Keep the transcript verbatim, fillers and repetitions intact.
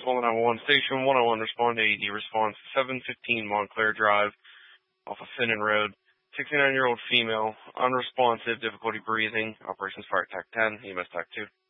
Call the nine one one station. one oh one respond to A E D response. seven fifteen Montclair Drive off of Finnan Road. sixty-nine-year-old female, unresponsive, difficulty breathing. Operations Fire Tech ten, E M S Tech two.